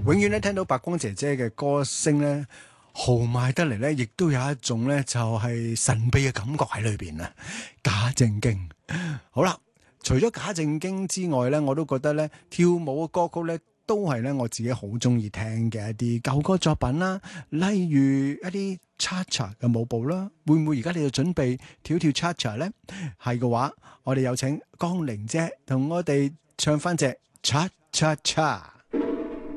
永遠咧聽到白光姐姐嘅歌聲咧，豪邁得嚟咧，亦都有一種咧就係神秘嘅感覺喺裏邊啊！假正經，好啦，除咗假正經之外咧，我都覺得咧跳舞嘅歌曲咧都係咧我自己好中意聽嘅一啲舊歌作品啦，例如一啲 cha-cha 嘅舞步啦，會唔會而家你就準備跳跳 cha-cha 咧？係嘅話，我哋有請江玲姐同我哋唱翻隻 cha cha cha。